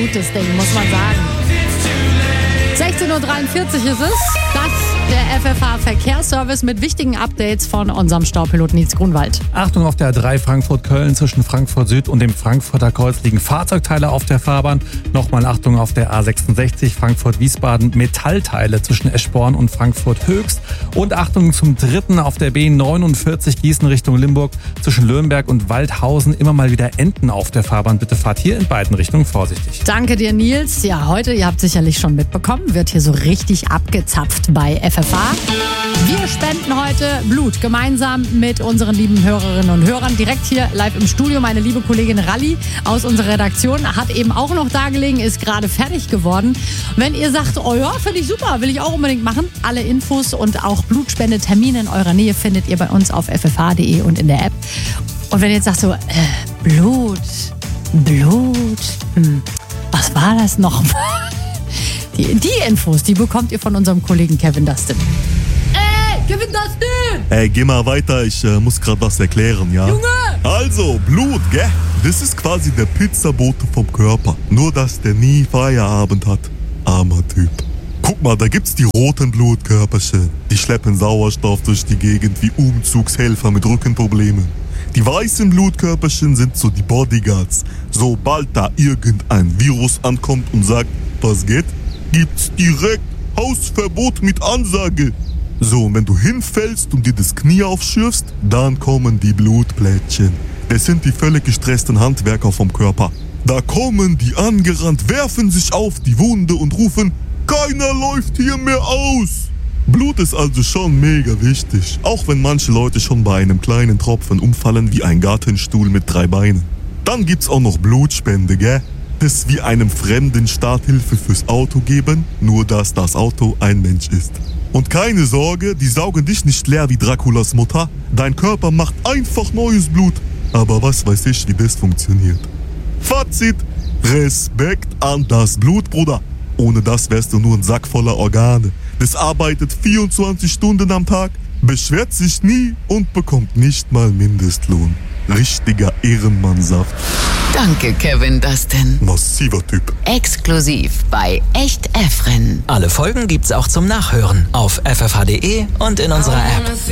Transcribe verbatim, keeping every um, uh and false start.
gutes Ding, muss man sagen. sechzehn Uhr dreiundvierzig ist es. Das der F F H-Verkehrsservice mit wichtigen Updates von unserem Staupiloten Nils Grunwald. Achtung, auf der A drei Frankfurt-Köln zwischen Frankfurt Süd und dem Frankfurter Kreuz liegen Fahrzeugteile auf der Fahrbahn. Nochmal Achtung auf der A sechsundsechzig Frankfurt-Wiesbaden, Metallteile zwischen Eschborn und Frankfurt-Höchst. Und Achtung zum dritten auf der B neunundvierzig Gießen Richtung Limburg zwischen Löhnberg und Waldhausen. Immer mal wieder Enten auf der Fahrbahn. Bitte fahrt hier in beiden Richtungen vorsichtig. Danke dir, Nils. Ja, heute, ihr habt sicherlich schon mitbekommen, wird hier so richtig abgezapft bei F F H. Wir spenden heute Blut gemeinsam mit unseren lieben Hörerinnen und Hörern. Direkt hier live im Studio. Meine liebe Kollegin Ralli aus unserer Redaktion hat eben auch noch da gelegen, ist gerade fertig geworden. Wenn ihr sagt, oh ja, finde ich super, will ich auch unbedingt machen. Alle Infos und auch Blutspendetermine in eurer Nähe findet ihr bei uns auf f f h punkt d e und in der App. Und wenn ihr jetzt sagt so, äh, Blut, Blut, hm, was war das nochmal? Die, die Infos, die bekommt ihr von unserem Kollegen Kevin Dustin. Ey, Kevin Dustin! Ey, geh mal weiter, ich äh, muss gerade was erklären, ja? Junge! Also, Blut, gell? Das ist quasi der Pizzabote vom Körper. Nur, dass der nie Feierabend hat. Armer Typ. Guck mal, da gibt's die roten Blutkörperchen. Die schleppen Sauerstoff durch die Gegend wie Umzugshelfer mit Rückenproblemen. Die weißen Blutkörperchen sind so die Bodyguards. Sobald da irgendein Virus ankommt und sagt, was geht, gibt's direkt Hausverbot mit Ansage. So, und wenn du hinfällst und dir das Knie aufschürfst, dann kommen die Blutplättchen. Das sind die völlig gestressten Handwerker vom Körper. Da kommen die angerannt, werfen sich auf die Wunde und rufen, keiner läuft hier mehr aus. Blut ist also schon mega wichtig, auch wenn manche Leute schon bei einem kleinen Tropfen umfallen wie ein Gartenstuhl mit drei Beinen. Dann gibt's auch noch Blutspende, gell? Das ist wie einem fremden Starthilfe fürs Auto geben, nur dass das Auto ein Mensch ist. Und keine Sorge, die saugen dich nicht leer wie Draculas Mutter. Dein Körper macht einfach neues Blut. Aber was weiß ich, wie das funktioniert. Fazit, Respekt an das Blut, Bruder. Ohne das wärst du nur ein Sack voller Organe. Das arbeitet vierundzwanzig Stunden am Tag, beschwert sich nie und bekommt nicht mal Mindestlohn. Richtiger Ehrenmannsaft. Danke, Kevin Dustin. Massiver Typ. Exklusiv bei Echt Efren. Alle Folgen gibt's auch zum Nachhören auf f f h punkt d e und in unserer App.